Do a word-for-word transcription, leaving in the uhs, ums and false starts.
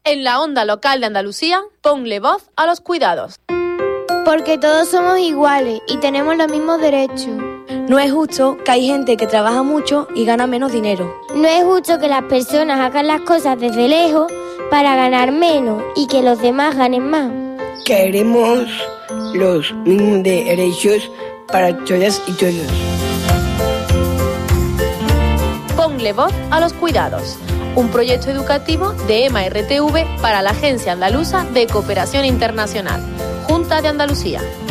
En la onda local de Andalucía, ponle voz a los cuidados. Porque todos somos iguales y tenemos los mismos derechos. No es justo que hay gente que trabaja mucho y gana menos dinero. No es justo que las personas hagan las cosas desde lejos para ganar menos y que los demás ganen más. Queremos los mismos derechos para todas y todos. Ponle voz a los cuidados. Un proyecto educativo de EMA R T V para la Agencia Andaluza de Cooperación Internacional, Junta de Andalucía.